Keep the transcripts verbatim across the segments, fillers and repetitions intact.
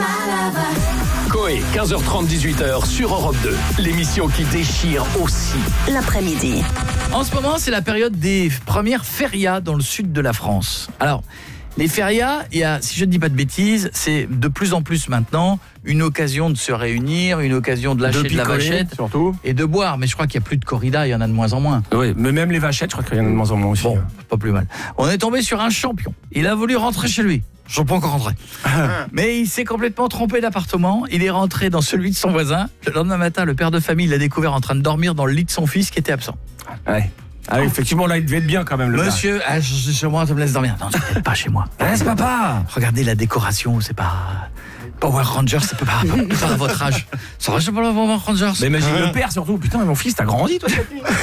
Coé, quinze heures trente, dix-huit heures sur Europe deux. L'émission qui déchire aussi l'après-midi. En ce moment, c'est la période des premières férias dans le sud de la France. Alors, les férias, il y a, si je ne dis pas de bêtises, c'est de plus en plus maintenant une occasion de se réunir, une occasion de lâcher de, de la vachette surtout. Et de boire. Mais je crois qu'il n'y a plus de corrida, il y en a de moins en moins. Oui, mais même les vachettes, je crois qu'il y en a de moins en moins aussi. Bon, pas plus mal. On est tombé sur un champion. Il a voulu rentrer chez lui. Je ne suis pas encore rentré. Mais il s'est complètement trompé d'appartement. Il est rentré dans celui de son voisin. Le lendemain matin, le père de famille l'a découvert en train de dormir dans le lit de son fils qui était absent. Ouais. Ah oui, effectivement, là, il devait être bien quand même. Le Monsieur, ah, je suis chez moi, ça me laisse dormir. Non, c'est pas chez moi. Laisse papa. Regardez la décoration, c'est pas... Power Rangers, c'est pas, pas à votre âge. Ça va, c'est pas le Power Rangers. Mais imagine le père surtout. Putain, mon fils, t'as grandi, toi.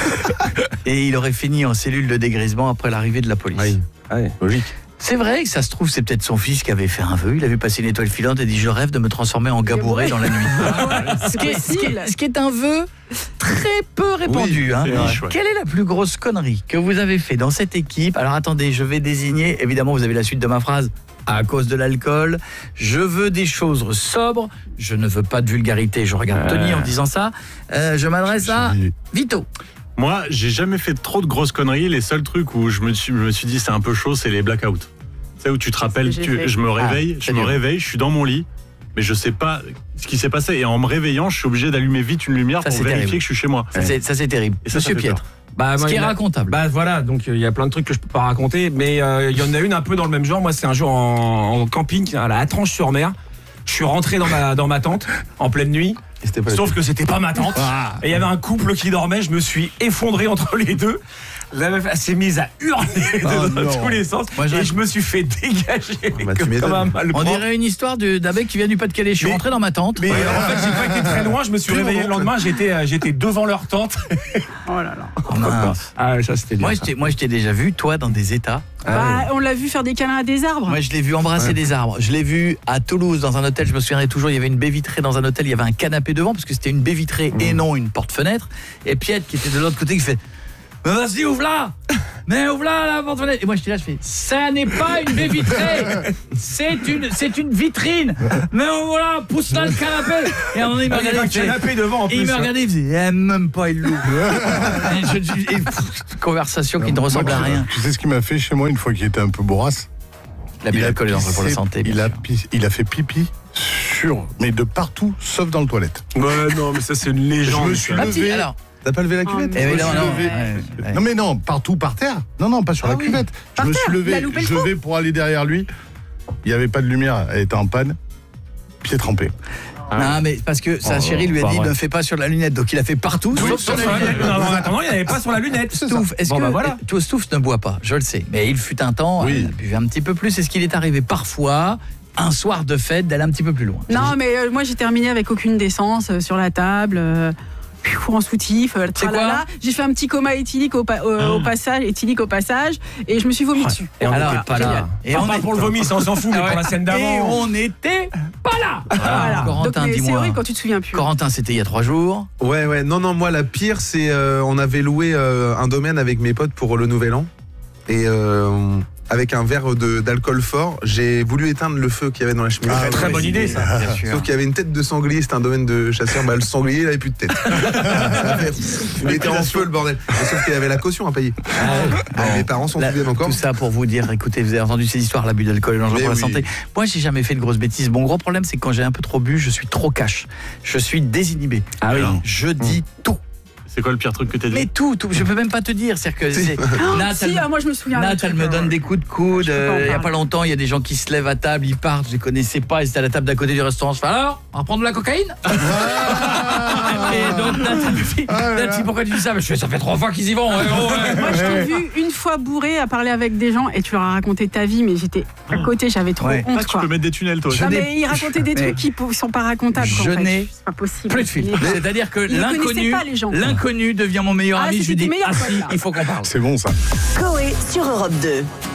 Et il aurait fini en cellule de dégrisement après l'arrivée de la police. Oui, oui, logique. C'est vrai que ça se trouve, c'est peut-être son fils qui avait fait un vœu. Il a vu passer une étoile filante et dit « Je rêve de me transformer en gabouré dans la nuit. » ce, qui est, ce, qui est, ce qui est un vœu très peu répandu. Oui, hein. riche, ouais. Quelle est la plus grosse connerie que vous avez fait dans cette équipe? Alors attendez, je vais désigner, évidemment vous avez la suite de ma phrase, à cause de l'alcool. Je veux des choses sobres. Je ne veux pas de vulgarité. Je regarde Tony en disant ça. Euh, je m'adresse à Vito. Moi, j'ai jamais fait trop de grosses conneries. Les seuls trucs où je me suis, je me suis dit c'est un peu chaud, c'est les blackouts. Tu sais, où tu te rappelles, tu, je me réveille, ah, je me dur. réveille, je suis dans mon lit, mais je sais pas ce qui s'est passé. Et en me réveillant, je suis obligé d'allumer vite une lumière ça, pour vérifier terrible. que je suis chez moi. Ça, c'est, ça, c'est terrible. Et ça, Monsieur ça Pietre. Bah, ce moi, qui est a, racontable. Bah voilà, donc il euh, y a plein de trucs que je peux pas raconter, mais il euh, y en a une un peu dans le même genre. Moi, c'est un jour en, en camping à la Atranche-sur-Mer. Je suis rentré dans ma dans ma tente en pleine nuit. Sauf que c'était pas ma tante. Ah. Et il y avait un couple qui dormait. Je me suis effondré entre les deux. La meuf s'est mise à hurler oh dans non. tous les sens. Moi, et je me suis fait dégager bah, comme, comme un malpropre. On dirait une histoire de, d'un mec qui vient du Pas-de-Calais. Je suis mais, rentré dans ma tente. Mais ouais. en fait, j'ai pas été très loin. Je me suis réveillé le lendemain. J'étais, j'étais devant leur tente. Oh là là. Oh mince. Ah, ça, c'était bien, moi, ça. je moi, je t'ai déjà vu, toi, dans des états. Bah, ah, ouais. On l'a vu faire des câlins à des arbres. Moi, je l'ai vu embrasser ouais. des arbres. Je l'ai vu à Toulouse, dans un hôtel. Je me souviendrai toujours, il y avait une baie vitrée dans un hôtel. Il y avait un canapé devant, parce que c'était une baie vitrée mmh. et non une porte-fenêtre. Et Piette, qui était de l'autre côté, qui fait... Mais vas-y, ouvre là. Mais ouvre là la porte-fenêtre. Et moi j'étais là, je fais ça n'est pas une baie vitrée. C'est une c'est une vitrine. Mais voilà, pousse là le canapé. Et on est il y a un canapé devant en plus. Il me regardait, il faisait eh, même pas il l'ouvre. et je, et, pff, conversation non, qui ne ressemble à rien. Tu sais ce qu'il m'a fait chez moi une fois qu'il était un peu bourrasse? La bulle d'alcool est dangereuse pour la santé. Il a il a fait pipi sur mais de partout sauf dans le toilette. Ouais non, mais ça c'est une légende. Je me suis levé. Alors t'as pas levé la cuvette? oh, eh oui, non, non, ouais, ouais. non mais non, partout par terre. Non non, pas sur ah, la oui. cuvette. Par je me terre, suis levé, je vais pour aller derrière lui. Il n'y avait pas de lumière, elle était en panne. Pied trempé. Ah. Non mais parce que sa oh, chérie lui a dit vrai. ne fais pas sur la lunette, donc il a fait partout oui, sauf sur la lunette. Non, non, en attendant, il n'y avait pas sur la lunette. Stouff, est-ce bon, que bah, voilà. toi Stouff ne boit pas, je le sais, mais il fut un temps, oui. elle buvait un petit peu plus. Est-ce qu'il est arrivé parfois un soir de fête d'aller un petit peu plus loin? Non mais euh, moi j'ai terminé avec aucune décence euh, sur la table. Euh... en soutif, euh, tralala. J'ai fait un petit coma éthylique au, pa- euh, au passage, éthylique au passage, et je me suis vomi dessus. Et on n'était pas là. Et on pas pour le vomi, ça on s'en fout, mais pour la scène d'avant. Et on n'était pas là. Voilà. Corentin, donc, dis-moi. C'est horrible quand tu te souviens plus. Corentin, c'était il y a trois jours. Ouais, ouais. Non, non. Moi, la pire, c'est euh, on avait loué euh, un domaine avec mes potes pour le Nouvel An, et euh, avec un verre de, d'alcool fort, j'ai voulu éteindre le feu qu'il y avait dans la cheminée. Ah, très ouais, bonne idée, ça. Bien sûr. Sauf qu'il y avait une tête de sanglier, c'était un domaine de chasseur. Bah, le sanglier, il avait plus de tête. fait, il était en feu, le bordel. Et sauf qu'il y avait la caution à payer. Ah, bon, mes parents s'en souviennent encore. Tout ça pour vous dire, écoutez, vous avez entendu ces histoires, l'abus d'alcool est dangereux pour la oui. santé. Moi, j'ai jamais fait de grosses bêtises. Mon gros problème, c'est que quand j'ai un peu trop bu, je suis trop cash. Je suis désinhibé. Ah oui. Je dis mmh. tout. C'est quoi le pire truc que t'as dit? Mais tout, tout, je peux même pas te dire. C'est-à-dire que c'est... Oh, Nat, si, elle, ah, moi je me souviens. Nat, elle me donne des coups de coude. Euh, il y a pas longtemps, il y a des gens qui se lèvent à table, ils partent, je les connaissais pas, ils étaient à la table d'à côté du restaurant. Je fais alors, on va prendre de la cocaïne? Et donc Nat, elle me dit, Nat, pourquoi tu dis ça? Mais je fais, ça fait trois fois qu'ils y vont. Ouais, ouais. Moi, je t'ai vu une fois bourré à parler avec des gens et tu leur as raconté ta vie, mais j'étais à côté, j'avais trop ouais. honte. Ah, tu peux mettre des tunnels, toi. Non, mais ils racontaient des trucs qui ne sont pas racontables. Je n'ai pas possible. Plus de fil. C'est-à-dire que l'inconnu, l'inconnu devient mon meilleur ah, ami. Je lui dis, ah si, pote, il faut qu'on parle. C'est bon ça. Coé sur Europe deux.